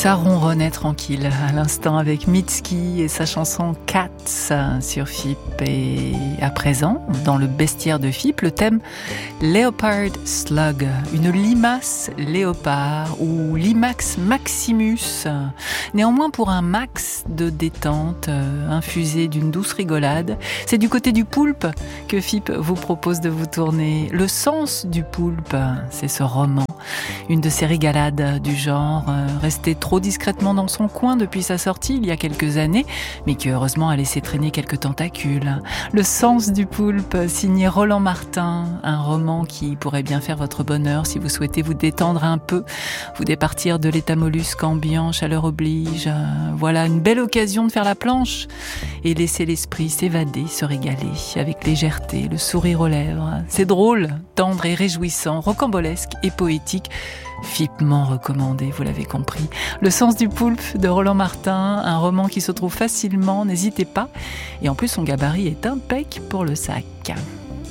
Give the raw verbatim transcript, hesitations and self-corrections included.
Ça ronronnait tranquille à l'instant avec Mitski et sa chanson Cats sur F I P. Et à présent, dans le bestiaire de F I P, le thème Leopard Slug, une limace léopard ou Limax maximus. Néanmoins, pour un max de détente euh, infusé d'une douce rigolade, c'est du côté du poulpe que F I P vous propose de vous tourner. Le sens du poulpe, c'est ce roman. Une de ces régalades du genre euh, restée trop discrètement dans son coin depuis sa sortie il y a quelques années, mais qui heureusement a laissé traîner quelques tentacules. Le sens du poulpe, signé Roland Martin, un roman qui pourrait bien faire votre bonheur si vous souhaitez vous détendre un peu, vous départir de l'état mollusque ambiant, chaleur oblige. Euh, voilà une belle occasion de faire la planche et laisser l'esprit s'évader, se régaler avec légèreté, le sourire aux lèvres. C'est drôle, tendre et réjouissant, rocambolesque et poétique. Fipement recommandé, vous l'avez compris. Le sens du poulpe de Roland Martin, un roman qui se trouve facilement, n'hésitez pas. Et en plus, son gabarit est impec pour le sac.